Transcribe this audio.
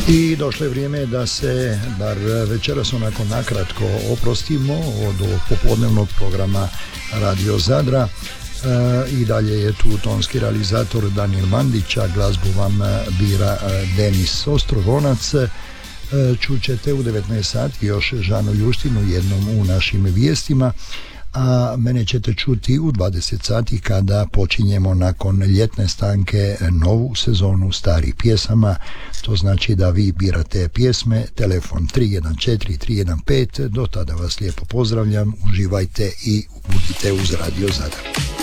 I došlo je vrijeme da se, bar večeras onako nakratko, oprostimo od ovog popodnevnog programa Radio Zadra. I dalje je tu tonski realizator Danijel Mandić, a glazbu vam bira Denis Ostrogonac. Čućete u 19 sati još Žanu Ljuštinu jednom u našim vijestima, a mene ćete čuti u 20 sati kada počinjemo nakon ljetne stanke novu sezonu starih pjesama. To znači da vi birate pjesme, telefon 314-315. Do tada vas lijepo pozdravljam, uživajte i budite uz Radio Zadar.